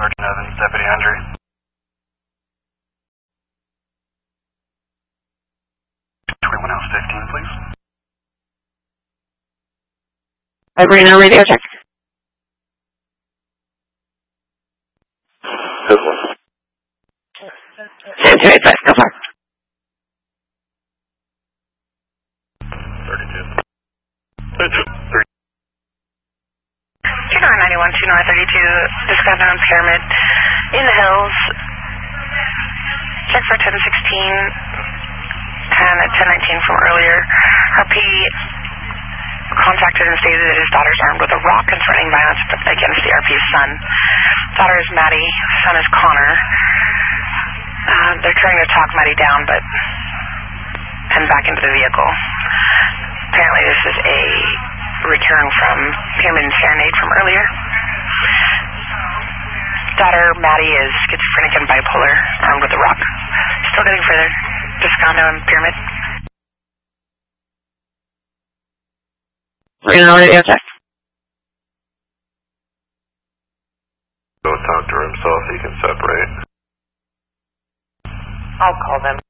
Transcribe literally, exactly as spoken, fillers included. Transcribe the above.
Sergeant Evans, Deputy Andre. twenty-one house fifteen, please. Arena radio check. Good one. Same two eight five, go far. thirty-two. thirty-two. two nine nine one, two nine thirty-two, discounted on Pyramid in the hills. Check for ten sixteen and at ten nineteen from earlier. R P contacted and stated that his daughter's armed with a rock and threatening violence against the R P's son. Daughter is Maddie, son is Connor. Uh, they're trying to talk Maddie down, but and back into the vehicle. Apparently this is a return from Pyramid and Serenade from earlier. Daughter Maddie is schizophrenic and bipolar, armed with a rock. Still getting further. Discondo and Pyramid. Arena radio check. Go talk to him so he can separate. I'll call them.